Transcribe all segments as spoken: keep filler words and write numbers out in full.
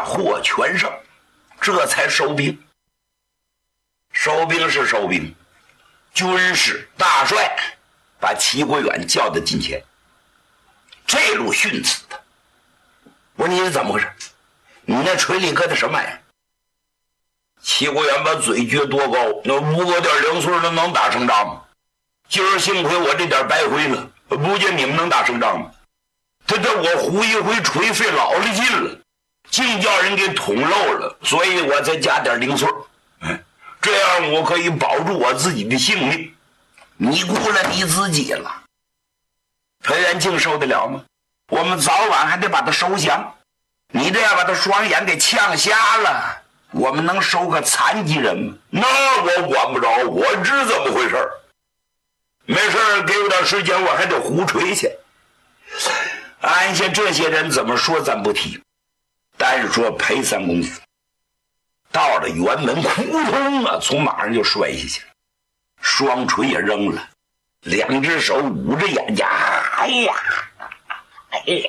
大获全胜，这才收兵。收兵是收兵，军师大帅把齐国远叫到近前，这路训斥他。我说你是怎么回事？你那锤里搁的什么玩意儿？齐国远把嘴撅多高，那五个点零碎的能打胜仗吗？今儿幸亏我这点白灰了，不见你们能打胜仗吗？这这我胡一回锤费老力劲了，净叫人给捅漏了，所以我再加点零碎，这样我可以保住我自己的性命。你顾了你自己了，裴元庆受得了吗？我们早晚还得把他收降，你这样把他双眼给呛瞎了，我们能收个残疾人吗？那我管不着，我知怎么回事。没事，给我点时间，我还得胡锤去。按下这些人怎么说咱不提，但是说裴三公子到了辕门，扑通啊，从马上就摔下去了，双锤也扔了，两只手捂着眼睛，哎呀，哎呀，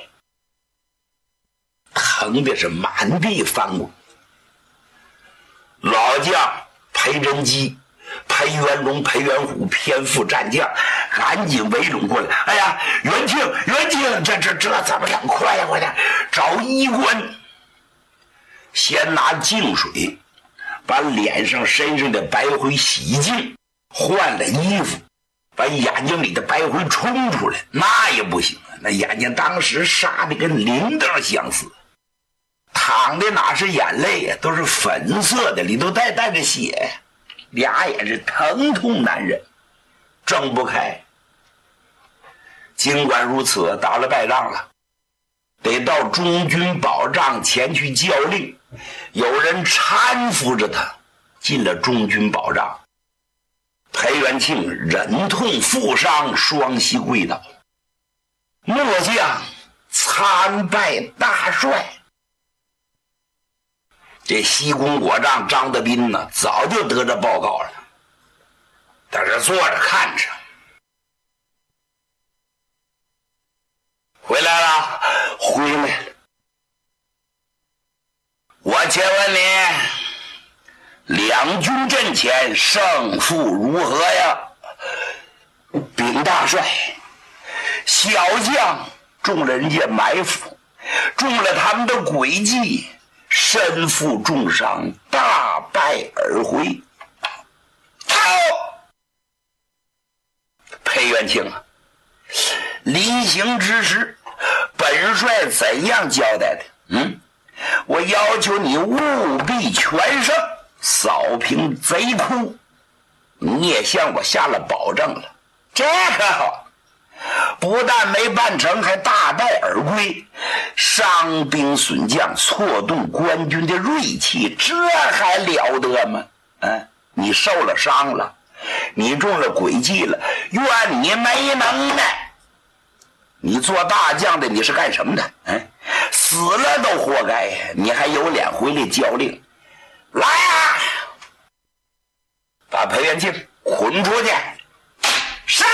疼的是满地翻滚。老将裴真基、裴元龙、裴元虎偏副战将赶紧围拢过来。哎呀，元庆，元庆，这这这怎么样？快呀，快点找医官。先拿净水把脸上身上的白灰洗净，换了衣服，把眼睛里的白灰冲出来。那也不行，那眼睛当时杀的跟铃铛相似，淌的哪是眼泪呀，都是粉色的，里头带带着血，俩眼是疼痛难忍，睁不开。尽管如此，打了败仗了，得到中军保障前去教令，有人搀扶着他进了中军保障。裴元庆忍痛负伤，双膝跪倒。末将参拜大帅。这西宫果丈张德斌呢，早就得着报告了，在这坐着看着。回来了，回来了。我且问你，两军阵前胜负如何呀？禀大帅，小将中了人家埋伏，中了他们的诡计，身负重伤，大败而回。好，裴元庆啊，临行之时，本帅怎样交代的？嗯，我要求你务必全胜，扫平贼窟。你也向我下了保证了，这个好，不但没办成，还大败而归，伤兵损将，挫动官军的锐气，这还了得吗？嗯，你受了伤了，你中了诡计了，怨你没能耐。你做大将的，你是干什么的？嗯，死了都活该，你还有脸回来交令？来啊，把裴元庆捆出去，上！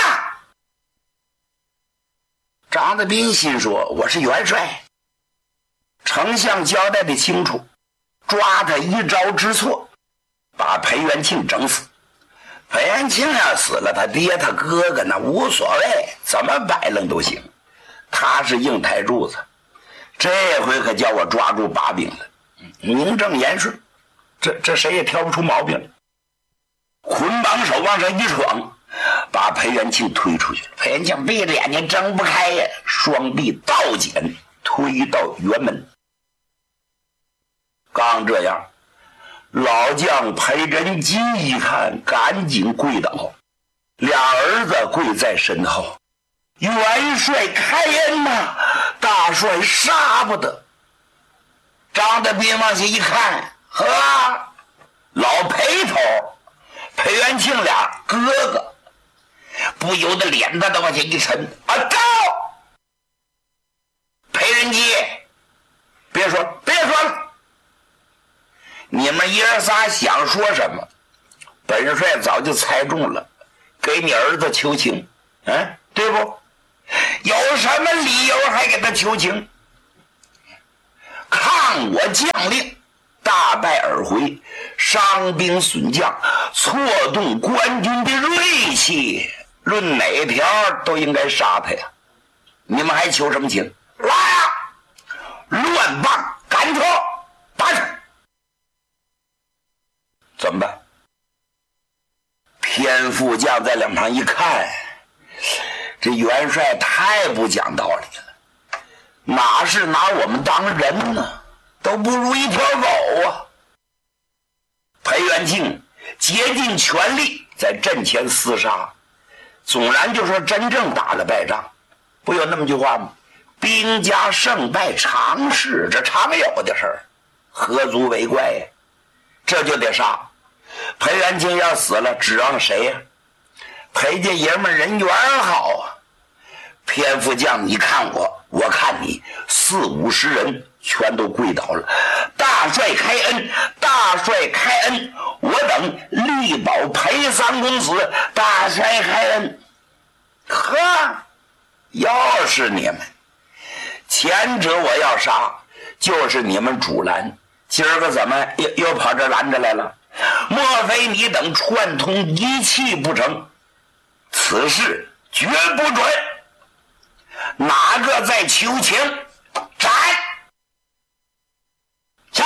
张德斌心说，我是元帅，丞相交代的清楚，抓他一招之错，把裴元庆整死。裴元庆要死了，他爹他哥哥那无所谓，怎么摆弄都行，他是硬台柱子。这回可叫我抓住把柄了，名正言顺，这这谁也挑不出毛病来。捆绑手往上一闯，把裴元庆推出去了。裴元庆闭着眼睛睁不开呀，双臂倒剪推到辕门。刚这样，老将裴仁基一看，赶紧跪倒，俩儿子跪在身后。元帅开恩呐，大帅杀不得。张德斌往下一看，呵，老裴头裴元庆俩哥哥，不由得脸蛋都往下一沉。啊，到！裴仁基，别说了，别说了，你们爷儿仨想说什么，本帅早就猜中了，给你儿子求情，嗯，对不？有什么理由还给他求情？可抗我将令，大败而回，伤兵损将，挫动官军的锐气，论哪条都应该杀他呀！你们还求什么情？来呀！乱棒赶车，打去！怎么办？偏副将在两旁一看，这元帅太不讲道理了，哪是拿我们当人呢？都不如一条狗啊！裴元庆竭尽全力在阵前厮杀，纵然就说真正打了败仗，不有那么句话吗？兵家胜败常事，这常有的事儿，何足为怪呀？这就得杀。裴元庆要死了，指望谁呀？裴家爷们人缘好啊！偏副将，你看我，我看你，四五十人全都跪倒了。大帅开恩，大帅开恩，我等力保裴三公子。大帅开恩。呵，又是你们，前者我要杀，就是你们阻拦，今儿个怎么又又跑这拦着来了？莫非你等串通一气不成？此事绝不准！哪个在求情，斩！下！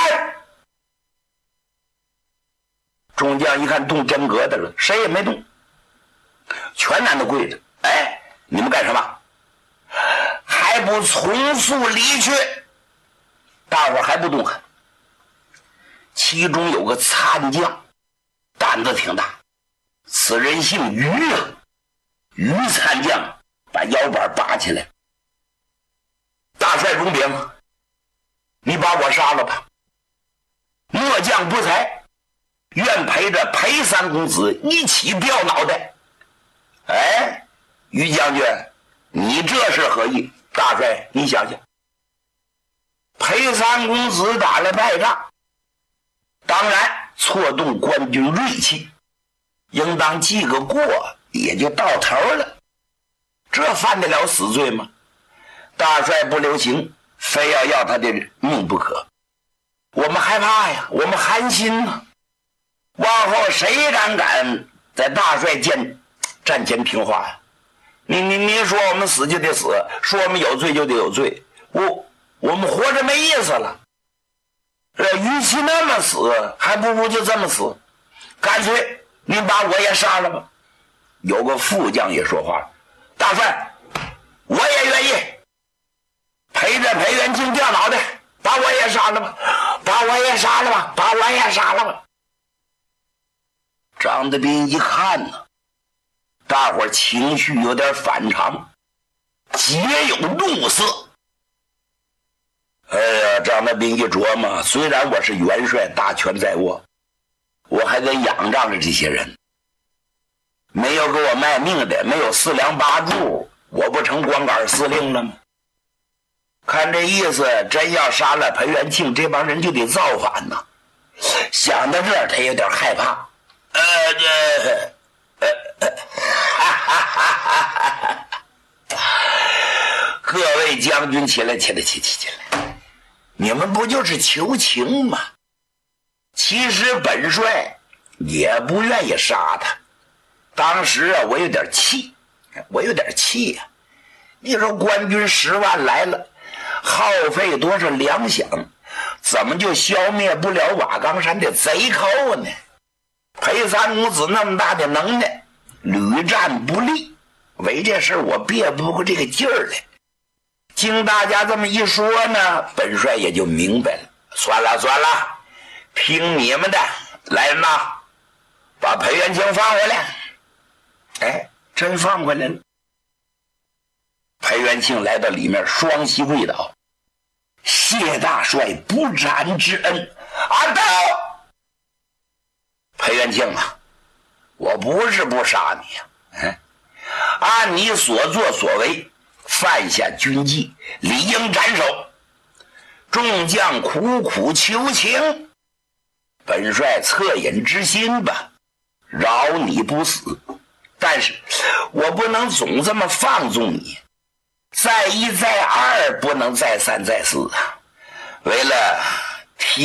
众将一看动真格的了，谁也没动，全男的跪着。哎，你们干什么？还不从速离去？大伙还不动弹。其中有个参将，胆子挺大，此人姓于啊。于参将把腰板拔起来，大帅容禀，你把我杀了吧，末将不才，愿陪着裴三公子一起掉脑袋。哎，于将军，你这是何意？大帅，你想想，裴三公子打了败仗，当然挫动官军锐气，应当记个过，也就到头了，这犯得了死罪吗？大帅不留情，非要要他的命不可。我们害怕呀，我们寒心呐、啊。往后谁敢敢在大帅见战前听话呀？你你你说我们死就得死，说我们有罪就得有罪，我我们活着没意思了。呃，与其那么死，还不如就这么死，干脆您把我也杀了吧。有个副将也说话了，大帅，我也愿意陪着裴元庆掉脑袋，把我也杀了吧，把我也杀了吧，把我也杀了吧。张德斌一看呢，大伙情绪有点反常，皆有怒色。哎呀，张德斌一琢磨，虽然我是元帅，大权在握，我还得仰仗着这些人，没有给我卖命的，没有四梁八柱，我不成光杆司令了吗？看这意思，真要杀了裴元庆，这帮人就得造反呐。想到这儿，他有点害怕。呃，这，呃，呃哈哈哈哈哈！各位将军，起来，起来，起起起来！你们不就是求情吗？其实本帅也不愿意杀他。当时啊，我有点气，我有点气呀、啊。你说官军十万来了，耗费多少粮饷，怎么就消灭不了瓦岗山的贼寇呢？裴三公子那么大的能耐，屡战不利，为这事我憋不过这个劲儿来。经大家这么一说呢，本帅也就明白了。算了算了，听你们的，来人呐，把裴元庆放回来。哎，真放回来了。裴元庆来到里面，双膝跪倒，谢大帅不斩之恩。阿斗，裴元庆啊，我不是不杀你呀、啊，嗯，按你所作所为，犯下军纪，理应斩首。众将苦苦求情，本帅恻隐之心吧，饶你不死。但是我不能总这么放纵你，再一再二，不能再三再四啊！ 为了